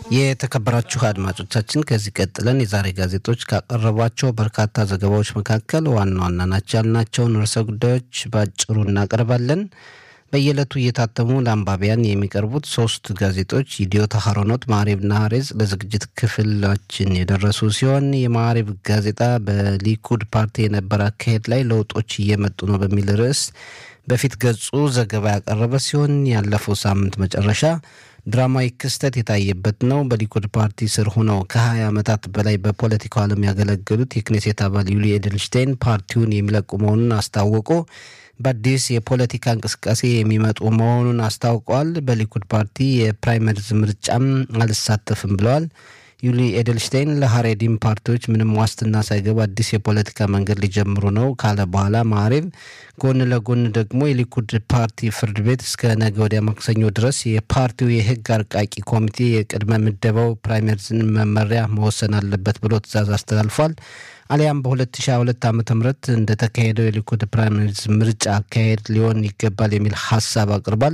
የተከበራችሁ አድማጮቻችን ከዚህ ቀጥለን የዛሬ ጋዜጦች ካቀረቧቸው በርካታ ዘገባዎች መካከል ዋና ዋና ናቸው ያልናቸውን ርዕሰ ጉዳዮች ባጭሩ እናቀርባለን። በየዕለቱ እየታተሙ ለአንባቢያን የሚቀርቡት ሶስት ጋዜጦች ኢዲዮት አህሮኖት፣ ማዕሪብና ሀሬዝ ለዝግጅት ክፍላችን የደረሱ ሲሆን የማዕሪብ ጋዜጣ በሊኩድ ፓርቲ የነበረ አካሄድ ላይ ለውጦች እየመጡ ነው በሚል ርዕስ በፊት ገጹ ዘገባ ያቀረበ ሲሆን ያለፈው ሳምንት መጨረሻ ድራማዊ ክስተት የታየበት ነው። በሊኩድ ፓርቲ ስር ሆነው ከ20 ዓመታት በላይ በፖለቲካው ዓለም ያገለገሉት የክኔሴት አባል ዩሊ ኤድልሽታይን ፓርቲውን የሚለቁ መሆኑን አስታወቁ። በአዲስ የፖለቲካ እንቅስቃሴ የሚመጡ መሆኑን አስታውቀዋል። በሊኩድ ፓርቲ የፕራይመሪዝ ምርጫም አልሳተፍም ብለዋል። ዩሊ ኤድልሽታይን ለሀሬዲም ፓርቲዎች ምንም ዋስትና ሳይገባ አዲስ የፖለቲካ መንገድ ሊጀምሩ ነው ካለ በኋላ ማዕሪብ ጎን ለጎን ደግሞ የሊኩድ ፓርቲ ፍርድ ቤት እስከ ነገ ወዲያ ማክሰኞ ድረስ የፓርቲው የሕግ አርቃቂ ኮሚቴ የቅድመ ምደባው ፕራይመሪዝን መመሪያ መወሰን አለበት ብሎ ትዕዛዝ አስተላልፏል። አሊያም በ2022 ዓ.ም እንደተካሄደው የሊኩድ ፕራይመሪዝ ምርጫ አካሄድ ሊሆን ይገባል የሚል ሐሳብ አቅርቧል።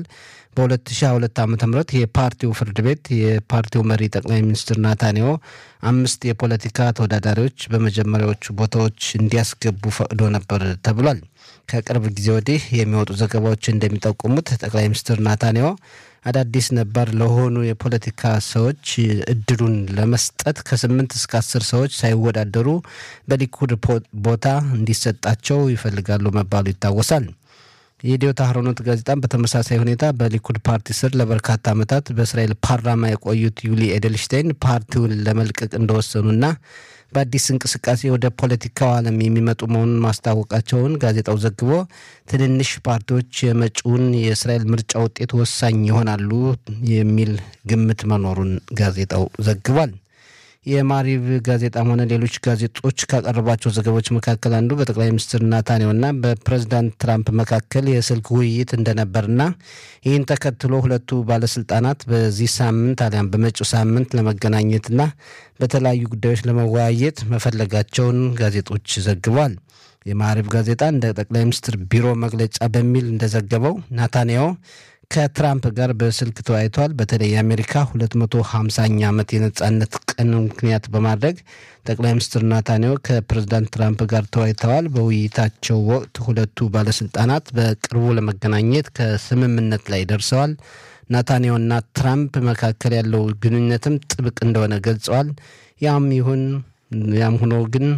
በ2022 ዓ.ም የፓርቲው ፍርድ ቤት የፓርቲው መሪ ጠቅላይ ሚኒስትር ናታንያሁ 5 የፖለቲካ ተወዳዳሪዎች በመጀመሪያዎቹ ቦታዎች እንዲያስገቡ ፈቅዶ ነበር ተብሏል። ከቅርብ ጊዜ ወዲህ የሚወጡ ዘገባዎች እንደሚጠቁሙት ጠቅላይ ሚኒስትር ናታንያሁ አዳዲስ ነባር ለሆኑ የፖለቲካ ሰዎች እድሉን ለመስጠት ከ8 እስከ 10 ሰዎች ሳይወዳደሩ በሊኩድ ቦታ እንዲሰጣቸው ይፈልጋሉ መባሉ ይታወሳል። የኢዲዮት አህሮኖት ጋዜጣም በተመሳሳይ ሁኔታ በሊኩድ ፓርቲ ስር ለበርካታ ዓመታት በእስራኤል ፓርላማ የቆዩት ዩሊ ኤድልሽታይን ፓርቲውን ለመልቀቅ እንደወሰኑና በአዲስ እንቅስቃሴ ወደ ፖለቲካው ዓለም የሚመጡ መሆኑን ማስታወቃቸውን ጋዜጣው ዘግቦ ትንንሽ ፓርቲዎች የመጪውን የእስራኤል ምርጫ ውጤት ወሳኝ ይሆናሉ የሚል ግምት መኖሩን ጋዜጣው ዘግቧል። የማዕሪብ ጋዜጣም ሆነ ሌሎች ጋዜጦች ካቀረቧቸው ዘገባዎች መካከል አንዱ በጠቅላይ ሚኒስትር ናታንያሁና በፕሬዝዳንት ትራምፕ መካከል የስልክ ውይይት እንደነበርና ይህን ተከትሎ ሁለቱ ባለስልጣናት በዚህ ሳምንት አሊያም በመጪው ሳምንት ለመገናኘትና በተለያዩ ጉዳዮች ለመወያየት መፈለጋቸውን ጋዜጦች ዘግበዋል። የማዕሪብ ጋዜጣ እንደ ጠቅላይ ሚኒስትር ቢሮ መግለጫ በሚል እንደዘገበው ናታንያሁ ከትራምፕ ጋር በስልክ ተወያይተዋል። በተለይ የአሜሪካ 250ኛ ዓመት የነጻነት ቀን ምክንያት በማድረግ ጠቅላይ ሚኒስትር ናታንያሁ ከፕሬዝዳንት ትራምፕ ጋር ተወያይተዋል። በውይይታቸው ወቅት ሁለቱ ባለስልጣናት በቅርቡ ለመገናኘት ከስምምነት ላይ ደርሰዋል። ናታንያሁና ትራምፕ መካከል ያለው ግንኙነትም ጥብቅ እንደሆነ ገልጸዋል። ያም ሆኖ ግን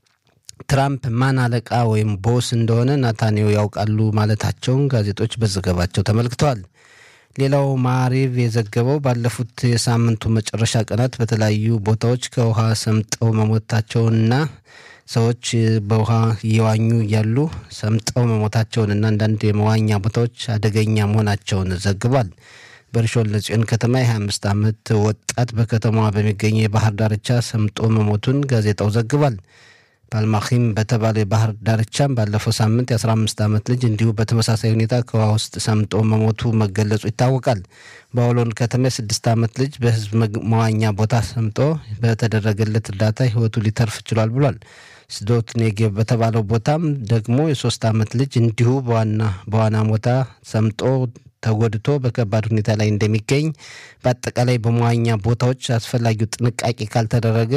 ትራምፕ ማን አለቃ ወይም ቦስ እንደሆነ ናታንያሁ ያውቃሉ ማለታቸውን ጋዜጦች በዘገባቸው ተመልክተዋል። ሌላው ማዕሪብ የዘገበው ባለፉት የሳምንቱ መጨረሻ ቀናት በተለያዩ ቦታዎች ከውሃ ሰምጠው መሞታቸውንና ሰዎች በውሃ እየዋኙ ያሉ ሰምጠው መሞታቸውንና አንዳንድ የመዋኛ ቦታዎች አደገኛ መሆናቸውን ዘግቧል። በርሾን ለጽዮን ከተማ የ25 ዓመት ወጣት በከተማዋ በሚገኝ የባህር ዳርቻ ሰምጦ መሞቱን ጋዜጣው ዘግቧል። ፓልማኺም በተባለ የባህር ዳርቻም ባለፈው ሳምንት የ15 ዓመት ልጅ እንዲሁ በተመሳሳይ ሁኔታ ከውሃ ውስጥ ሰምጦ መሞቱ መገለጹ ይታወቃል። በአውሎን ከተማ የ6 ዓመት ልጅ በህዝብ መዋኛ ቦታ ሰምጦ በተደረገለት እርዳታ ህይወቱ ሊተርፍ ችሏል ብሏል። ስዶት ኔጌቭ በተባለው ቦታም ደግሞ የ3 ዓመት ልጅ እንዲሁ በዋና ቦታ ሰምጦ ተጎድቶ በከባድ ሁኔታ ላይ እንደሚገኝ በአጠቃላይ በመዋኛ ቦታዎች አስፈላጊው ጥንቃቄ ካልተደረገ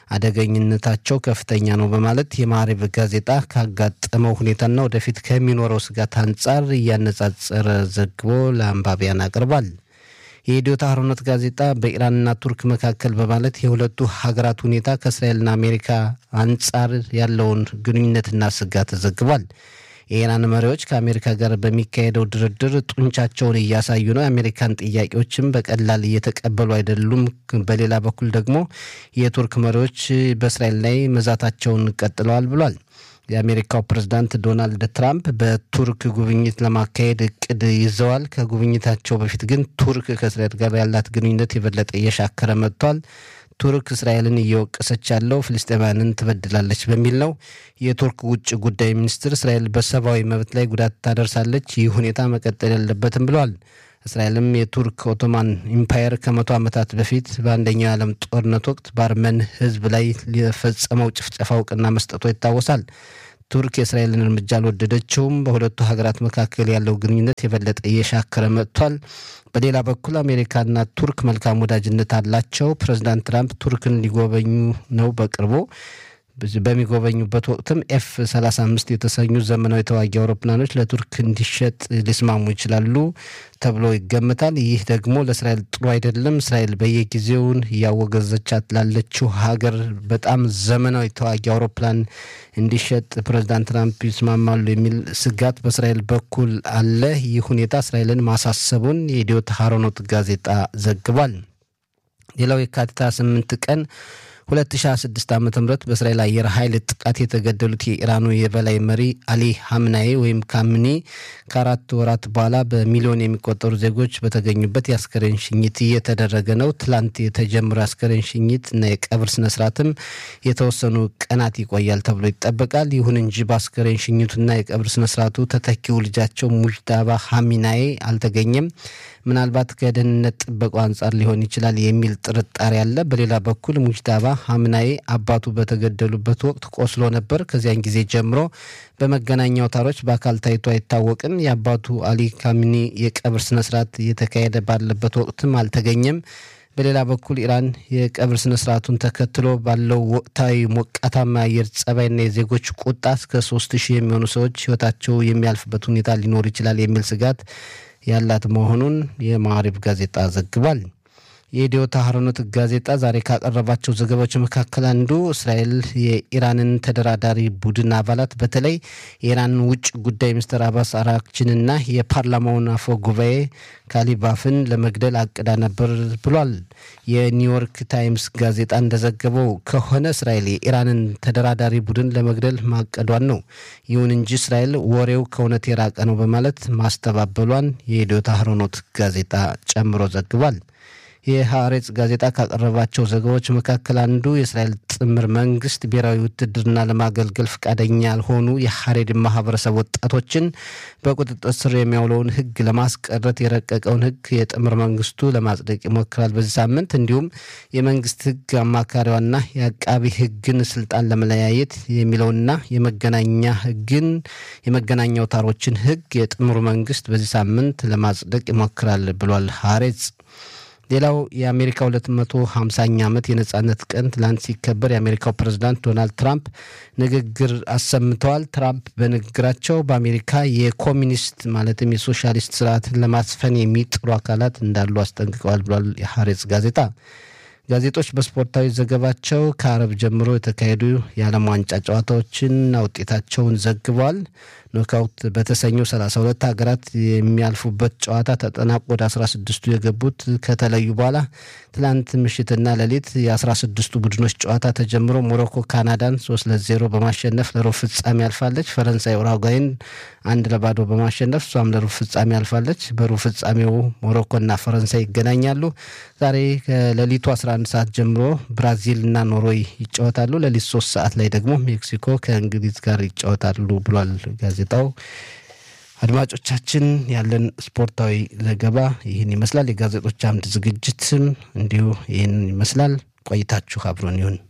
አደገኝነታቸው ከፍተኛ ነው በማለት የማዕሪብ ጋዜጣ ካጋጠመው ሁኔታና ወደፊት ከሚኖረው ስጋት አንጻር እያነጻጸረ ዘግቦ ለአንባቢያን አቅርቧል። የኢዲዮት አህሮኖት ጋዜጣ በኢራንና ቱርክ መካከል በማለት የሁለቱ ሀገራት ሁኔታ ከእስራኤልና አሜሪካ አንጻር ያለውን ግንኙነትና ስጋት ዘግቧል። የኢራን መሪዎች ከአሜሪካ ጋር በሚካሄደው ድርድር ጡንቻቸውን እያሳዩ ነው። የአሜሪካን ጥያቄዎችም በቀላል እየተቀበሉ አይደሉም። በሌላ በኩል ደግሞ የቱርክ መሪዎች በእስራኤል ላይ መዛታቸውን ቀጥለዋል ብሏል። የአሜሪካው ፕሬዝዳንት ዶናልድ ትራምፕ በቱርክ ጉብኝት ለማካሄድ እቅድ ይዘዋል። ከጉብኝታቸው በፊት ግን ቱርክ ከእስራኤል ጋር ያላት ግንኙነት የበለጠ እየሻከረ መጥቷል። ቱርክ እስራኤልን እየወቀሰች ያለው ፍልስጤማውያንን ትበድላለች በሚል ነው። የቱርክ ውጭ ጉዳይ ሚኒስትር እስራኤል በሰብአዊ መብት ላይ ጉዳት ታደርሳለች፣ ይህ ሁኔታ መቀጠል የለበትም ብለዋል። እስራኤልም የቱርክ ኦቶማን ኢምፓየር ከ100 ዓመታት በፊት በአንደኛው የዓለም ጦርነት ወቅት በአርመን ሕዝብ ላይ ሊፈጸመው ጭፍጨፋ እውቅና መስጠቷ ይታወሳል። ቱርክ የእስራኤልን እርምጃ አልወደደችውም። በሁለቱ ሀገራት መካከል ያለው ግንኙነት የበለጠ እየሻከረ መጥቷል። በሌላ በኩል አሜሪካና ቱርክ መልካም ወዳጅነት አላቸው። ፕሬዝዳንት ትራምፕ ቱርክን ሊጎበኙ ነው በቅርቡ። በሚጎበኙበት ወቅትም F-35 የተሰኙ ዘመናዊ ተዋጊ አውሮፕላኖች ለቱርክ እንዲሸጥ ሊስማሙ ይችላሉ ተብሎ ይገመታል። ይህ ደግሞ ለእስራኤል ጥሩ አይደለም። እስራኤል በየጊዜው እያወገዘቻት ላለችው ሀገር በጣም ዘመናዊ ተዋጊ አውሮፕላን እንዲሸጥ ፕሬዝዳንት ትራምፕ ይስማማሉ የሚል ስጋት በእስራኤል በኩል አለ። ይህ ሁኔታ እስራኤልን ማሳሰቡን የኢዲዮት አህሮኖት ጋዜጣ ዘግቧል። ሌላው የካቲት 8 ቀን 2026 ዓ.ም በእስራኤል አየር ኃይል ጥቃት የተገደሉት የኢራኑ የበላይ መሪ አሊ ሐምናይ ወይም ካምኒ ከ4 ወራት በኋላ በሚሊዮን የሚቆጠሩ ዜጎች በተገኙበት የአስከሬን ሽኝት እየተደረገ ነው። ትላንት የተጀመረው አስከሬን ሽኝት እና የቀብር ስነስርዓትም የተወሰኑ ቀናት ይቆያል ተብሎ ይጠበቃል። ይሁን እንጂ በአስከሬን ሽኝቱና የቀብር ስነስርዓቱ ተተኪው ልጃቸው ሙጅታባ ሐሚናይ አልተገኘም። ምናልባት ከደህንነት ጥበቃው አንጻር ሊሆን ይችላል የሚል ጥርጣሬ አለ። በሌላ በኩል ሙጅታባ ሐምናይ አባቱ በተገደሉበት ወቅት ቆስሎ ነበር። ከዚያን ጊዜ ጀምሮ በመገናኛ አውታሮች በአካል ታይቶ አይታወቅም። የአባቱ አሊ ካሚኒ የቀብር ስነስርዓት እየተካሄደ ባለበት ወቅትም አልተገኘም። በሌላ በኩል ኢራን የቀብር ስነስርዓቱን ተከትሎ ባለው ወቅታዊ ሞቃታማ አየር ጸባይና የዜጎች ቁጣ እስከ 3000 የሚሆኑ ሰዎች ህይወታቸው የሚያልፍበት ሁኔታ ሊኖር ይችላል የሚል ስጋት ያላት መሆኑን የማዕሪብ ጋዜጣ ዘግቧል። የኢዲዮት አህሮኖት ጋዜጣ ዛሬ ካቀረባቸው ዘገባዎች መካከል አንዱ እስራኤል የኢራንን ተደራዳሪ ቡድን አባላት በተለይ የኢራንን ውጭ ጉዳይ ሚኒስትር አባስ አራክቺንና የፓርላማውን አፈ ጉባኤ ካሊባፍን ለመግደል አቅዳ ነበር ብሏል። የኒውዮርክ ታይምስ ጋዜጣ እንደዘገበው ከሆነ እስራኤል የኢራንን ተደራዳሪ ቡድን ለመግደል ማቀዷን ነው። ይሁን እንጂ እስራኤል ወሬው ከእውነት የራቀ ነው በማለት ማስተባበሏን የኢዲዮት አህሮኖት ጋዜጣ ጨምሮ ዘግቧል። የሐሬጽ ጋዜጣ ካቀረባቸው ዘገባዎች መካከል አንዱ የእስራኤል ጥምር መንግስት ብሔራዊ ውትድርና ለማገልገል ፈቃደኛ ያልሆኑ የሐሬድ ማህበረሰብ ወጣቶችን በቁጥጥር ስር የሚያውለውን ህግ ለማስቀረት የረቀቀውን ህግ የጥምር መንግስቱ ለማጽደቅ ይሞክራል በዚህ ሳምንት። እንዲሁም የመንግስት ህግ አማካሪዋና የአቃቢ ህግን ስልጣን ለመለያየት የሚለውና የመገናኛ አውታሮችን ህግ የጥምሩ መንግስት በዚህ ሳምንት ለማጽደቅ ይሞክራል ብሏል ሐሬጽ። ሌላው የአሜሪካ 250ኛ ዓመት የነጻነት ቀን ትላንት ሲከበር የአሜሪካው ፕሬዝዳንት ዶናልድ ትራምፕ ንግግር አሰምተዋል። ትራምፕ በንግግራቸው በአሜሪካ የኮሚኒስት ማለትም የሶሻሊስት ስርዓትን ለማስፈን የሚጥሩ አካላት እንዳሉ አስጠንቅቀዋል ብሏል የሐሬጽ ጋዜጣ። ጋዜጦች በስፖርታዊ ዘገባቸው ከአረብ ጀምሮ የተካሄዱ የዓለም ዋንጫ ጨዋታዎችንና ውጤታቸውን ዘግበዋል። ኖካውት በተሰኘው 32 ሀገራት የሚያልፉበት ጨዋታ ተጠናቆ ወደ 16ቱ የገቡት ከተለዩ በኋላ ትላንት ምሽትና ሌሊት የ16ቱ ቡድኖች ጨዋታ ተጀምሮ ሞሮኮ ካናዳን 3-0 በማሸነፍ ለሩብ ፍጻሜ አልፋለች። ፈረንሳይ ኡሩጓይን 1-0 በማሸነፍ እሷም ለሩብ ፍጻሜ አልፋለች። በሩብ ፍጻሜው ሞሮኮና ፈረንሳይ ይገናኛሉ። ዛሬ ከሌሊቱ 11 ሰዓት ጀምሮ ብራዚልና ኖርዌይ ይጫወታሉ። ሌሊት 3 ሰዓት ላይ ደግሞ ሜክሲኮ ከእንግሊዝ ጋር ይጫወታሉ ብሏል ጋዜጣው። አድማጮቻችን ያለን ስፖርታዊ ዘገባ ይህን ይመስላል። የጋዜጦች አምድ ዝግጅትም እንዲሁ ይህን ይመስላል። ቆይታችሁ አብሮን ይሁን።